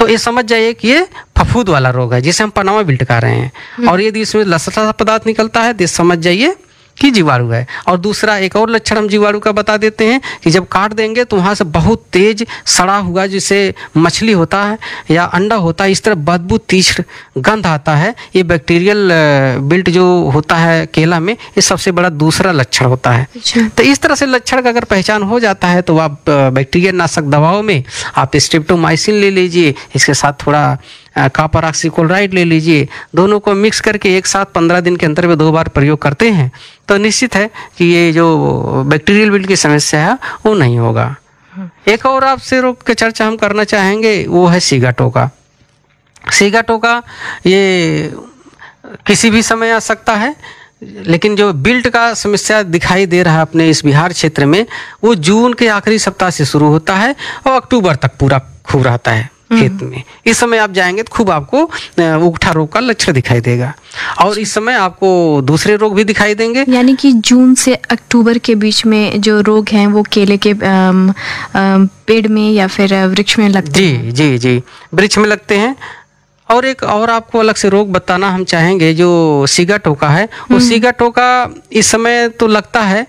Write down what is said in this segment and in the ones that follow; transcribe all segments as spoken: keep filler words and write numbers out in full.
तो ये समझ जाइए कि ये फफूंद वाला रोग है जिसे हम पनामा विल्ट कह रहे हैं। और यदि इसमें लसला पदार्थ निकलता है तो समझ जाइए कि जीवाणु है। और दूसरा एक और लक्षण हम जीवाणु का बता देते हैं कि जब काट देंगे तो वहाँ से बहुत तेज सड़ा हुआ जिसे मछली होता है या अंडा होता है, इस तरह बदबू तीव्र गंध आता है। ये बैक्टीरियल बिल्ट जो होता है केला में, ये सबसे बड़ा दूसरा लक्षण होता है। तो इस तरह से लक्षण का अगर पहचान हो जाता है तो आप बैक्टीरिया नाशक दवाओं में आप स्ट्रेप्टोमाइसिन ले लीजिए, इसके साथ थोड़ा कॉपर ऑक्सीक्लोराइड ले लीजिए, दोनों को मिक्स करके एक साथ पंद्रह दिन के अंतर में दो बार प्रयोग करते हैं तो निश्चित है कि ये जो बैक्टीरियल बिल्ट की समस्या है वो नहीं होगा। एक और आपसे रोग की चर्चा हम करना चाहेंगे, वो है सिगाटोका। सिगाटोका ये किसी भी समय आ सकता है, लेकिन जो बिल्ट का समस्या दिखाई दे रहा है अपने इस बिहार क्षेत्र में, वो जून के आखिरी सप्ताह से शुरू होता है और अक्टूबर तक पूरा खूब रहता है खेत में। इस समय आप जाएंगे तो खूब आपको उगठा रोग का लक्षण दिखाई देगा और इस समय आपको दूसरे रोग भी दिखाई देंगे। यानी कि जून से अक्टूबर के बीच में जो रोग हैं वो केले के आम, आम, पेड़ में या फिर वृक्ष में लगते जी हैं। जी जी वृक्ष में लगते हैं। और एक और आपको अलग से रोग बताना हम चाहेंगे, जो सिगाटोका है, वो सिगाटोका इस समय तो लगता है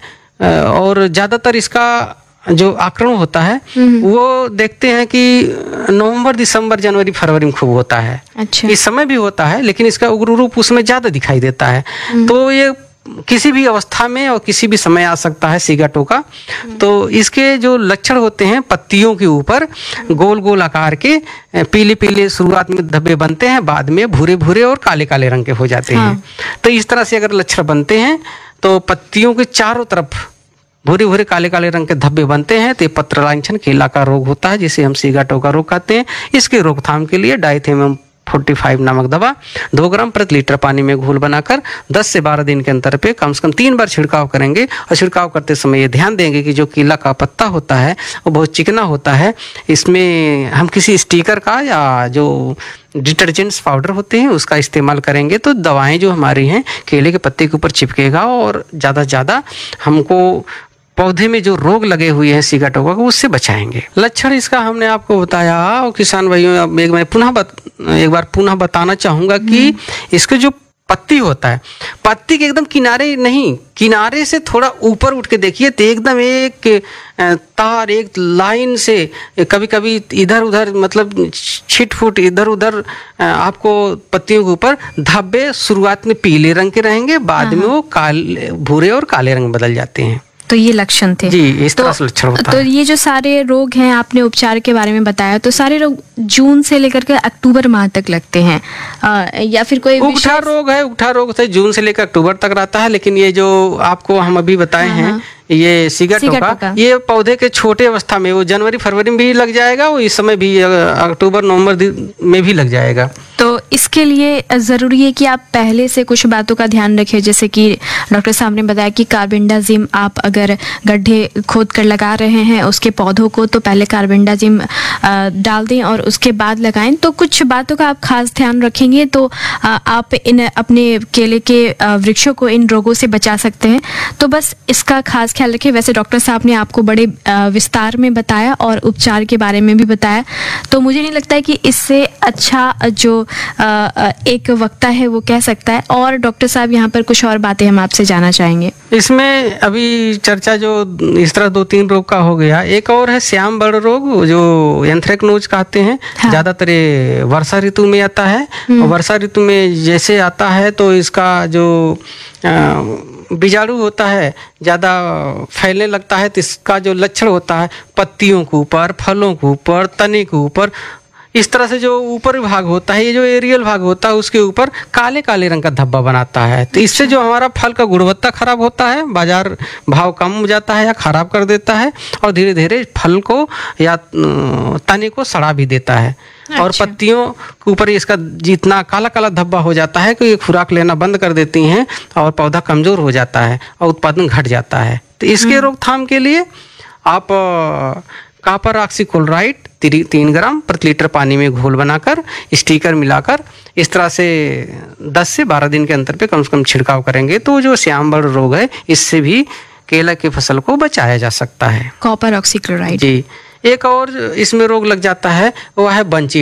और ज़्यादातर इसका जो आक्रमण होता है वो देखते हैं कि नवंबर, दिसंबर, जनवरी, फरवरी में खूब होता है। अच्छा। इस समय भी होता है लेकिन इसका उग्र रूप उसमें ज़्यादा दिखाई देता है। तो ये किसी भी अवस्था में और किसी भी समय आ सकता है सिगाटोका। तो इसके जो लक्षण होते हैं, पत्तियों के ऊपर गोल गोल आकार के पीले पीले शुरुआत में धब्बे बनते हैं, बाद में भूरे भूरे और काले काले रंग के हो जाते हैं। तो इस तरह से अगर लक्षण बनते हैं तो पत्तियों के चारों तरफ भूरे भूरे काले काले रंग के धब्बे बनते हैं तो ये पत्र लांछन केला का रोग होता है, जिसे हम सिगाटोका रोग कहते हैं। इसके रोकथाम के लिए डाइथेनियम पैंतालीस नामक दवा दो ग्राम प्रति लीटर पानी में घोल बनाकर दस से बारह दिन के अंतर पे कम से कम तीन बार छिड़काव करेंगे। और छिड़काव करते समय ये ध्यान देंगे कि जो केला का पत्ता होता है वो बहुत चिकना होता है। इसमें हम किसी स्टिकर का या जो डिटर्जेंट्स पाउडर होते हैं उसका इस्तेमाल करेंगे तो दवाएं जो हमारी हैं केले के पत्ते के ऊपर चिपकेगा और ज़्यादा से ज़्यादा हमको पौधे में जो रोग लगे हुए हैं सिगाटोका को उससे बचाएंगे। लक्षण इसका हमने आपको बताया और किसान भाइयों एक मैं पुनः बत, एक बार पुनः बताना चाहूँगा कि इसके जो पत्ती होता है, पत्ती के एकदम किनारे नहीं, किनारे से थोड़ा ऊपर उठ के देखिए तो एकदम एक तार एक लाइन से कभी कभी इधर उधर मतलब छिट फुट इधर उधर आपको पत्तियों के ऊपर धब्बे शुरुआत में पीले रंग के रहेंगे, बाद में वो काले भूरे और काले रंग बदल जाते हैं। तो ये लक्षण थे। जी, इस तरह से लक्षण होता तो है। ये जो सारे रोग हैं आपने उपचार के बारे में बताया, तो सारे रोग जून से लेकर के अक्टूबर माह तक लगते हैं आ, या फिर कोई उगठा रोग है, उगठा रोग से जून से लेकर अक्टूबर तक रहता है। लेकिन ये जो आपको हम अभी बताए हैं ये सिगाटोका, ये पौधे के छोटे अवस्था में वो जनवरी फरवरी में भी लग जाएगा, वो इस समय भी अक्टूबर नवंबर में भी लग जाएगा। तो इसके लिए ज़रूरी है कि आप पहले से कुछ बातों का ध्यान रखें, जैसे कि डॉक्टर साहब ने बताया कि कार्बेंडाजिम आप अगर गड्ढे खोद कर लगा रहे हैं उसके पौधों को तो पहले कार्बेंडाजिम डाल दें और उसके बाद लगाएं। तो कुछ बातों का आप खास ध्यान रखेंगे तो आप इन अपने केले के वृक्षों को इन रोगों से बचा सकते हैं। तो बस इसका खास ख्याल रखें। वैसे डॉक्टर साहब ने आपको बड़े विस्तार में बताया और उपचार के बारे में भी बताया, तो मुझे नहीं लगता है कि इससे अच्छा जो एक वक्ता है वो कह सकता है। और डॉक्टर साहब यहाँ पर कुछ और बातें हम आपसे जानना चाहेंगे। इसमें अभी चर्चा जो इस तरह दो तीन रोग का हो गया, एक और है श्याम बर्ड रोग जो एंथ्रेक्नोज कहते हैं। हाँ। ज्यादातर वर्षा ऋतु में आता है। वर्षा ऋतु में जैसे आता है तो इसका जो बीजाणु होता है ज़्यादा फैलने लगता है। तो इसका जो लक्षण होता है पत्तियों के ऊपर, फलों के ऊपर, तने के ऊपर, इस तरह से जो ऊपर भाग होता है, ये जो एरियल भाग होता है उसके ऊपर काले काले रंग का धब्बा बनाता है। तो इससे जो हमारा फल का गुणवत्ता खराब होता है, बाजार भाव कम हो जाता है या खराब कर देता है और धीरे धीरे फल को या तने को सड़ा भी देता है। और अच्छा। पत्तियों के ऊपर इसका जितना काला काला धब्बा हो जाता है कि ये खुराक लेना बंद कर देती हैं और पौधा कमजोर हो जाता है और उत्पादन घट जाता है। तो इसके रोकथाम के लिए आप कॉपर ऑक्सीक्लोराइड तीन ग्राम प्रति लीटर पानी में घोल बनाकर स्टिकर मिलाकर इस तरह से दस से बारह दिन के अंतर पे कम से कम छिड़काव करेंगे तो जो श्याम बर्ड रोग है इससे भी केला की फसल को बचाया जा सकता है। Copper oxychloride. जी। एक और इसमें रोग लग जाता है वो है बंची